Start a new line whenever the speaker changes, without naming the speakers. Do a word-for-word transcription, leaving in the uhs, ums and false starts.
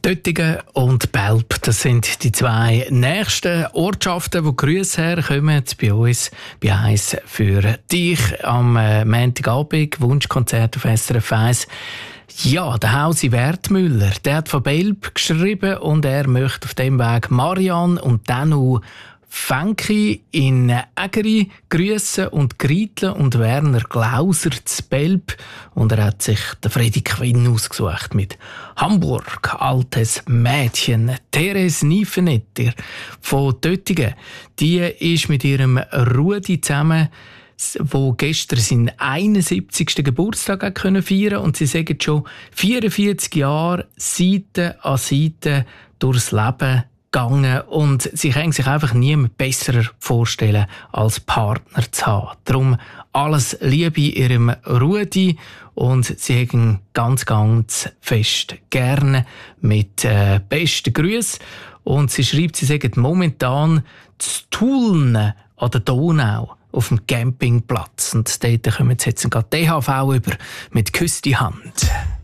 Döttingen und Belp, das sind die zwei nächsten Ortschaften, wo Grüße herkommen bei uns, bei eins für dich am äh, Montagabend, Wunschkonzert auf S R F eins. Ja, der Hausi Wertmüller, der hat von Belp geschrieben und er möchte auf dem Weg Marianne und dann auch Fenki in Ägeri grüssen und Greitle und Werner Glauser zu Belp. Und er hat sich den Freddy Quinn ausgesucht mit Hamburg, altes Mädchen. Therese Niefenetter von Döttingen, die ist mit ihrem Rudi zusammen, wo gestern seinen einundsiebzigsten Geburtstag feiern konnte. Und sie sagen schon vierundvierzig Jahre Seite an Seite durchs Leben gegangen und sie können sich einfach niemand besser vorstellen, als Partner zu haben. Darum alles Liebe ihrem Rudi und sie haben ganz, ganz fest gerne mit äh, besten Grüßen. Und sie schreibt, sie sagen momentan zu Tulln an der Donau auf dem Campingplatz. Und dort kommen sie jetzt gerade D H V über mit «Küss die Hand».